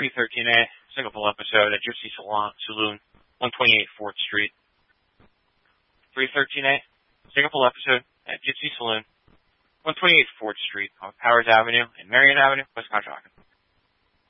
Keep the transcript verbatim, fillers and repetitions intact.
three thirteen A, Singapore episode at Gypsy Salon, Saloon, one twenty-eight fourth Street. three thirteen A, Singapore episode at Gypsy Saloon, one twenty-eight fourth Street on Powers Avenue and Marion Avenue, West Conshohocken.